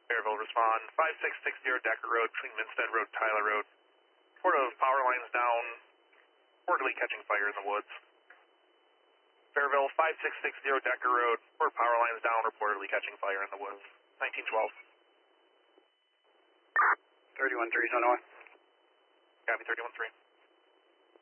Fairville, respond. 5660 Decker Road between Minstead Road and Tyler Road. Report of power lines down, reportedly catching fire in the woods. Fairville, 5660 Decker Road, report power lines down, reportedly catching fire in the woods. 1912. 313 is on the way. Copy, 313.